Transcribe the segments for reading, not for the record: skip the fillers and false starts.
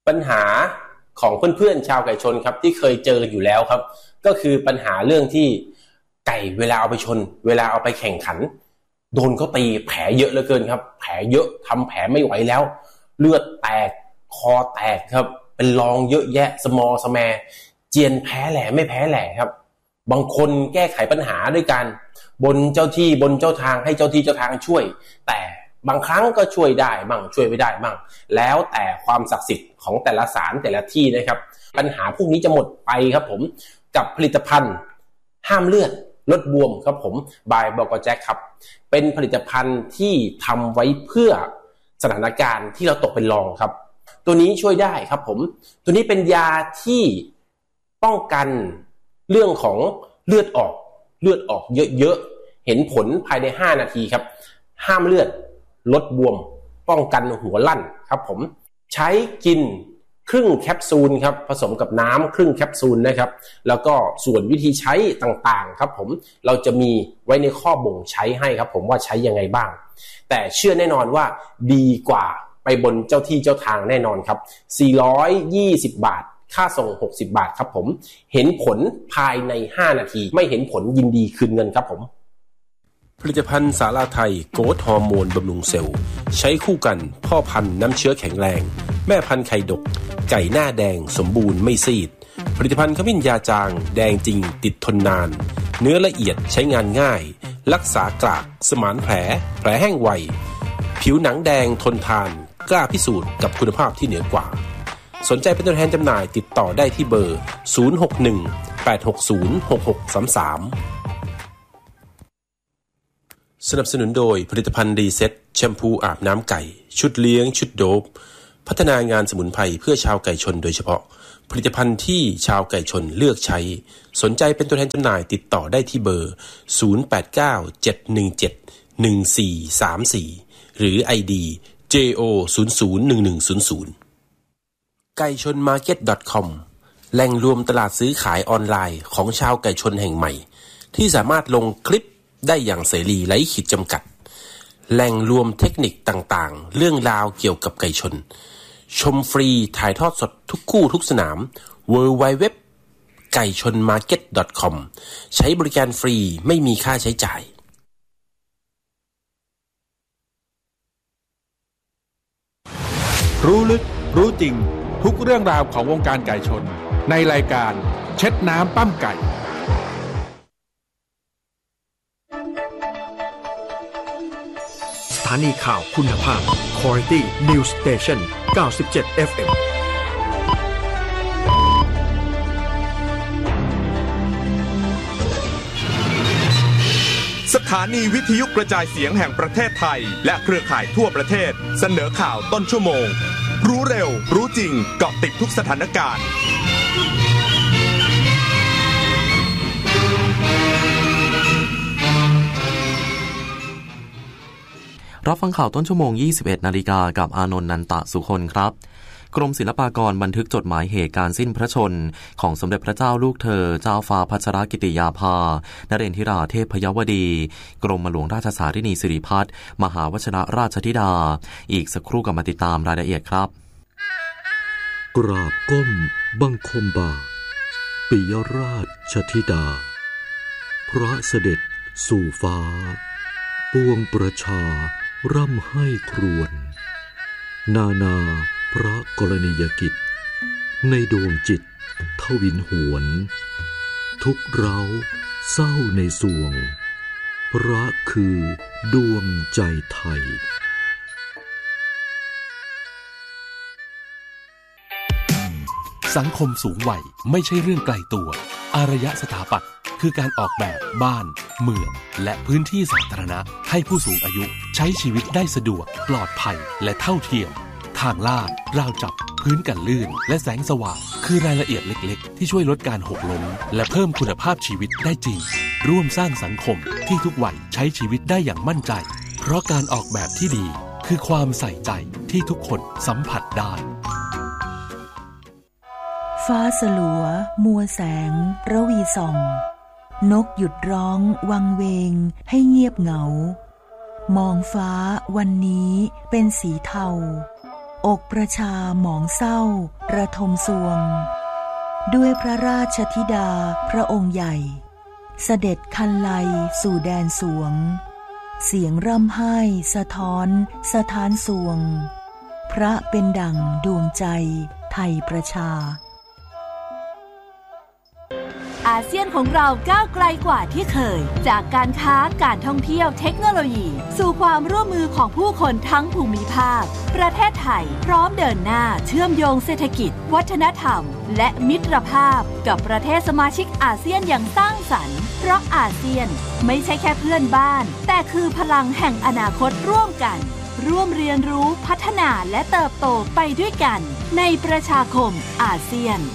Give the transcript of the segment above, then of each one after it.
ปัญหาของเพื่อนๆชาวไก่ชนครับที่เคยเจออยู่แล้วครับก็คือปัญหาเรื่องที่ไก่เวลาเอาไปชนเวลาเอาไปแข่งขันโดนเขาตีแผลเยอะเหลือเกินครับแผลเยอะทำแผลไม่ไหวแล้วเลือดแตกคอแตกครับเป็นรองเยอะแยะสมอสแมเจียนแพ้แหล่ไม่แพ้แหล่ครับบางคนแก้ไขปัญหาด้วยการบนเจ้าที่บนเจ้าทางให้เจ้าที่เจ้าทางช่วยแต่บางครั้งก็ช่วยได้บ้างช่วยไม่ได้บ้างแล้วแต่ความศักดิ์สิทธิ์ของแต่ละศาลแต่ละที่นะครับปัญหาพวกนี้จะหมดไปครับผมกับผลิตภัณฑ์ห้ามเลือดลดบวมครับผมบายบกแจ็คครับเป็นผลิตภัณฑ์ที่ทำไว้เพื่อสถานการณ์ที่เราตกเป็นรองครับตัวนี้ช่วยได้ครับผมตัวนี้เป็นยาที่ป้องกันเรื่องของเลือดออกเยอะๆเห็นผลภายใน5นาทีครับห้ามเลือดลดบวมป้องกันหัวลั่นครับผมใช้กินครึ่งแคปซูลครับผสมกับน้ำครึ่งแคปซูลนะครับแล้วก็ส่วนวิธีใช้ต่างๆครับผมเราจะมีไว้ในข้อบ่งใช้ให้ครับผมว่าใช้ยังไงบ้างแต่เชื่อแน่นอนว่าดีกว่าไปบนเจ้าที่เจ้าทางแน่นอนครับ420 บาทค่าส่ง60 บาทครับผมเห็นผลภายใน5นาทีไม่เห็นผลยินดีคืนเงินครับผมผลิตภัณฑ์สาลาไทยโกรทฮอร์โมนบำรุงเซลล์ใช้คู่กันพ่อพันธุ์น้ำเชื้อแข็งแรงแม่พันธุ์ไข่ดกไก่หน้าแดงสมบูรณ์ไม่ซีดผลิตภัณฑ์ขมิ้นยาจางแดงจริงติดทนนานเนื้อละเอียดใช้งานง่ายรักษากรากสมานแผลแห้งไวผิวหนังแดงทนทานกล้าพิสูจน์กับคุณภาพที่เหนือกว่าสนใจเป็นตัวแทนจำหน่ายติดต่อได้ที่เบอร์061-860-6633สนับสนุนโดยผลิตภัณฑ์ดีเซ็ตแชมพูอาบน้ำไก่ชุดเลี้ยงชุดโดบพัฒนางานสมุนไพรเพื่อชาวไก่ชนโดยเฉพาะผลิตภัณฑ์ที่ชาวไก่ชนเลือกใช้สนใจเป็นตัวแทนจำหน่ายติดต่อได้ที่เบอร์0897171434หรือ ID JO001100 ไก่ชน market.com แหล่งรวมตลาดซื้อขายออนไลน์ของชาวไก่ชนแห่งใหม่ที่สามารถลงคลิปได้อย่างเสรีไร้ขีดจำกัดแหล่งรวมเทคนิคต่างๆเรื่องราวเกี่ยวกับไก่ชนชมฟรีถ่ายทอดสดทุกคู่ทุกสนาม www ไก่ชน market.com ใช้บริการฟรีไม่มีค่าใช้จ่ายรู้ลึกรู้จริงทุกเรื่องราวของวงการไก่ชนในรายการเช็ดน้ำปั้มไก่สถานีข่าวคุณภาพ Quality News Station 97 FM สถานีวิทยุกระจายเสียงแห่งประเทศไทยและเครือข่ายทั่วประเทศเสนอข่าวต้นชั่วโมงรู้เร็วรู้จริงเกาะติดทุกสถานการณ์รับฟังข่าวต้นชั่วโมง 21 นาฬิกากับอานนท์นันตะสุคนครับกรมศิลปากรบันทึกจดหมายเหตุการสิ้นพระชนของสมเด็จพระเจ้าลูกเธอเจ้าฟ้าพัชรกิติยาภานเรนทิราเทพยวดีกรมหลวงราชสารินีสิริพัฒน์มหาวชิรราชธิดาอีกสักครู่กับมาติดตามรายละเอียดครับกราบก้มบังคมบาทปิยราชธิดาพระเสด็จสู่ฟ้าปวงประชาร่ำให้ครวญนาพระกรณียกิจในดวงจิตทวินหวนทุกเร้าเศร้าในสวงพระคือดวงใจไทยสังคมสูงวัยไม่ใช่เรื่องไกลตัวอารยสถาปัตย์คือการออกแบบบ้านเมืองและพื้นที่สาธารณะให้ผู้สูงอายุใช้ชีวิตได้สะดวกปลอดภัยและเท่าเทียมทางลาดราวจับพื้นกันลื่นและแสงสว่างคือรายละเอียดเล็กๆที่ช่วยลดการหกล้มและเพิ่มคุณภาพชีวิตได้จริงร่วมสร้างสังคมที่ทุกวัยใช้ชีวิตได้อย่างมั่นใจเพราะการออกแบบที่ดีคือความใส่ใจที่ทุกคนสัมผัสได้ฟ้าสลัวมัวแสงระวีส่องนกหยุดร้องวังเวงให้เงียบเหงามองฟ้าวันนี้เป็นสีเทาอกประชาหมองเศร้าระทมสวงด้วยพระราชธิดาพระองค์ใหญ่เสด็จคันไลสู่แดนสวงเสียงร่ำไห้สะท้อนสถานสวงพระเป็นดั่งดวงใจไทยประชาอาเซียนของเราก้าวไกลกว่าที่เคยจากการค้าการท่องเที่ยวเทคโนโลยีสู่ความร่วมมือของผู้คนทั้งภูมิภาคประเทศไทยพร้อมเดินหน้าเชื่อมโยงเศรษฐกิจวัฒนธรรมและมิตรภาพกับประเทศสมาชิกอาเซียนอย่างสร้างสรรค์เพราะอาเซียนไม่ใช่แค่เพื่อนบ้านแต่คือพลังแห่งอนาคตร่วมกันร่วมเรียนรู้พัฒนาและเติบโตไปด้วยกันในประชาคมอาเซียน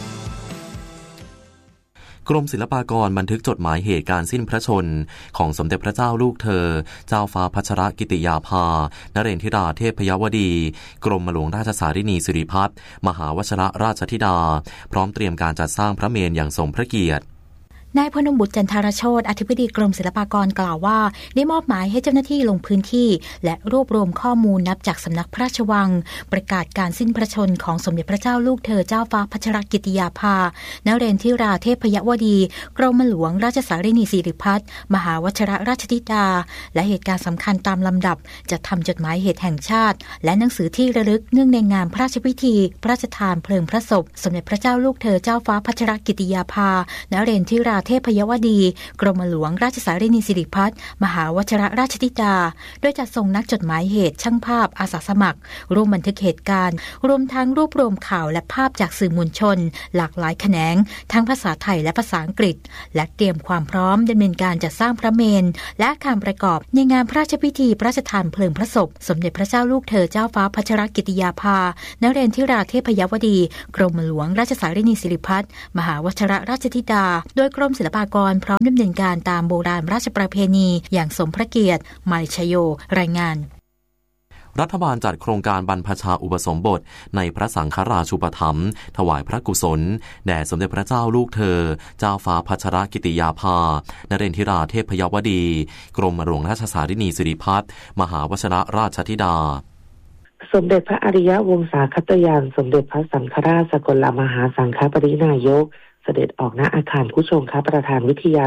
กรมศิลปากรบันทึกจดหมายเหตุการสิ้นพระชนของสมเด็จพระเจ้าลูกเธอเจ้าฟ้าพัชรกิติยาภานเรนทิราเทพยวดีกรมหลวงราชสารินีสิริพัฒน์มหาวชิรราชธิดาพร้อมเตรียมการจัดสร้างพระเมรุอย่างสมพระเกียรตินายพนมบุตรจันทารโชติอธิบดีกรมศิลปากรกล่าวว่าได้มอบหมายให้เจ้าหน้าที่ลงพื้นที่และรวบรวมข้อมูลนับจากสำนักพระราชวังประกาศการสิ้นพระชนของสมเด็จพระเจ้าลูกเธอเจ้าฟ้าพัชรกิติยาภานเรนทิราเทพยวดีกรมหลวงราชสารินีสิริพัฒน์มหาวชิรราชธิดาและเหตุการณ์สำคัญตามลำดับจะทำจดหมายเหตุแห่งชาติและหนังสือที่ระลึกเนื่องในงานพระราชพิธีพระราชทานเพลิงพระศพสมเด็จพระเจ้าลูกเธอเจ้าฟ้าพัชรกิติยาภานเรนทิราเทพยวดีกรมหลวงราชสารินีสิริพัฒน์มหาวชิรราชธิดาโดยจัดส่งนักจดหมายเหตุช่างภาพอาสาสมัครร่วมบันทึกเหตุการณ์รวมทั้งรวบรวมข่าวและภาพจากสื่อมวลชนหลากหลายแขนงทั้งภาษาไทยและภาษาอังกฤษและเตรียมความพร้อมดำเนินการจัดสร้างพระเมรุและอาคารประกอบในงานพระราชพิธีพระราชทานเพลิงพระศพสมเด็จพระเจ้าลูกเธอเจ้าฟ้าพัชรกิติยาภานเรนทิราเทพยวดีกรมหลวงราชสารินีสิริพัฒน์มหาวชิรราชธิดาโดยกรมศิลปากรพร้อมดำเนินการตามโบราณราชประเพณีอย่างสมพระเกียรติมาริชโยรายงานรัฐบาลจัดโครงการบรรพชาอุปสมบทในพระสังฆราชูปถัมภ์ถวายพระกุศลแด่สมเด็จพระเจ้าลูกเธอเจ้าฟ้าพัชรกิติยาภานเรนทิราเทพยวดีกรมหลวงราชสารินีสิริพัฒน์มหาวชิรราชธิดาสมเด็จพระอริยวงศาคตยานสมเด็จพระสังฆราชสกลมหาสังฆปรินายกเสด็จออกณอาคารผู้ชงค้าประธานวิทยา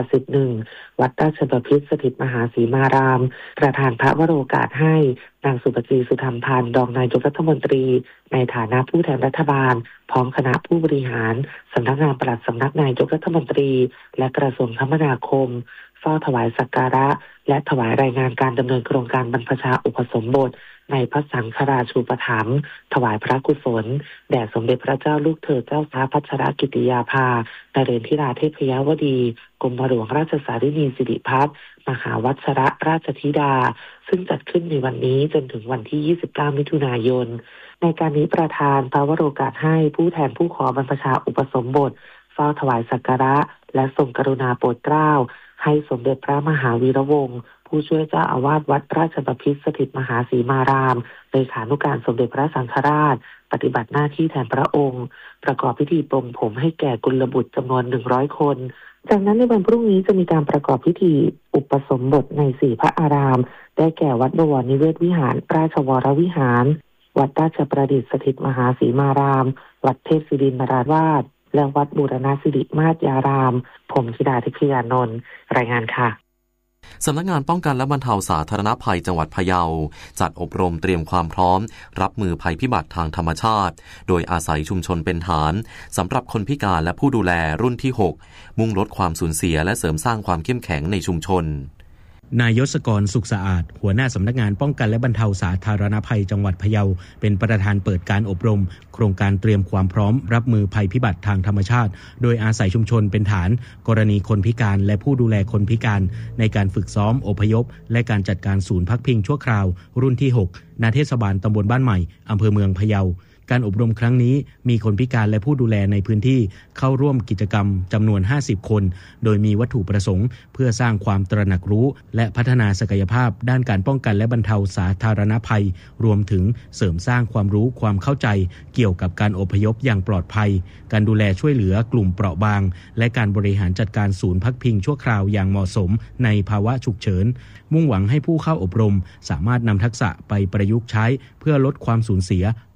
11วัดราชบพิตรสถิตมหาสีมารามประธานพระวโรกาสให้นางสุปจีสุธรรมพันธ์รองนายกรัฐมนตรีในฐานะผู้แทนรัฐบาลพร้อมคณะผู้บริหารสำนักงานปลัดสำนักนายกรัฐมนตรีและกระทรวงคมนาคมเฝ้าถวายสักการะและถวายรายงานการดำเนินโครงการบรรพชาอุปสมบทในพระสังฆราชูปถัมภ์ถวายพระกุศลแด่สมเด็จพระเจ้าลูกเธอเจ้าฟ้าพัชรกิติยาภานเรนทิราเทพยวดีกรมหลวงราชสารินีสิริพัฒน์มหาวชิรราชธิดาซึ่งจัดขึ้นในวันนี้จนถึงวันที่29มิถุนายนในการนี้ประธานพระวโรกาสให้ผู้แทนผู้ขอบรรพชาอุปสมบทเฝ้าถวายสักการะและทรงกรุณาโปรดเกล้าให้สมเด็จพระมหาวีระวงศ์ผู้ช่วยเจ้าอาวาสวัดราชบพิตรสถิตมหาสีมารามเลขานุการสมเด็จพระสังฆราชปฏิบัติหน้าที่แทนพระองค์ประกอบพิธีปลงผมให้แก่กุลบุตรจำนวน100คนจากนั้นในวันพรุ่งนี้จะมีการประกอบพิธีอุปสมบทใน4พระอารามได้แก่วัดบวรนิเวศวิหารราชวรวิหารวัดราชประดิษฐ์สถิตมหาสีมารามวัดเทพศิรินทราวาสและวัดบูรณสิริมาศยารามผมธิดาทิพยานนท์รายงานค่ะสำนักงานป้องกันและบรรเทาสาธารณภัยจังหวัดพะเยาจัดอบรมเตรียมความพร้อมรับมือภัยพิบัติทางธรรมชาติโดยอาศัยชุมชนเป็นฐานสำหรับคนพิการและผู้ดูแลรุ่นที่6มุ่งลดความสูญเสียและเสริมสร้างความเข้มแข็งในชุมชนนายยศกรสุขสะอาดหัวหน้าสำนักงานป้องกันและบรรเทาสาธารณภัยจังหวัดพะเยาเป็นประธานเปิดการอบรมโครงการเตรียมความพร้อมรับมือภัยพิบัติทางธรรมชาติโดยอาศัยชุมชนเป็นฐานกรณีคนพิการและผู้ดูแลคนพิการในการฝึกซ้อมอพยพและการจัดการศูนย์พักพิงชั่วคราวรุ่นที่6ณเทศบาลตำบลบ้านใหม่อำเภอเมืองพะเยาการอบรมครั้งนี้มีคนพิการและผู้ดูแลในพื้นที่เข้าร่วมกิจกรรมจำนวน50คนโดยมีวัตถุประสงค์เพื่อสร้างความตระหนักรู้และพัฒนาศักยภาพด้านการป้องกันและบรรเทาสาธารณภัยรวมถึงเสริมสร้างความรู้ความเข้าใจเกี่ยวกับการอพยพอย่างปลอดภัยการดูแลช่วยเหลือกลุ่มเปราะบางและการบริหารจัดการศูนย์พักพิงชั่วคราวอย่างเหมาะสมในภาวะฉุกเฉินมุ่งหวังให้ผู้เข้าอบรมสามารถนำทักษะไปประยุกต์ใช้เพื่อลดความสูญเสีย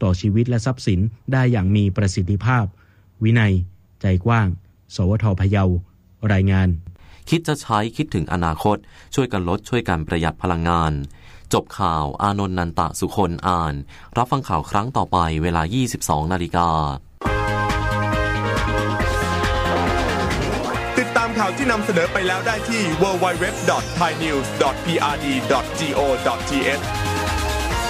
ต่อชีวิตและทรัพย์สินได้อย่างมีประสิทธิภาพวินัยใจกว้างสวท.พะเยารายงานคิดจะใช้คิดถึงอนาคตช่วยกันลดช่วยกันประหยัดพลังงานจบข่าวอานนท์นันตะสุคนอ่านรับฟังข่าวครั้งต่อไปเวลา 22:00 น. ติดตามข่าวที่นำเสนอไปแล้วได้ที่ www.thainews.prd.go.th